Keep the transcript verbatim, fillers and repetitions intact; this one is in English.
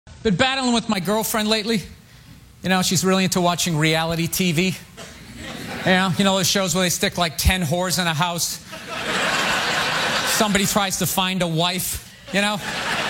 Been battling with my girlfriend lately. You know, she's really into watching reality T V. You know, you know those shows where they stick like ten whores in a house. Somebody tries to find a wife, you know?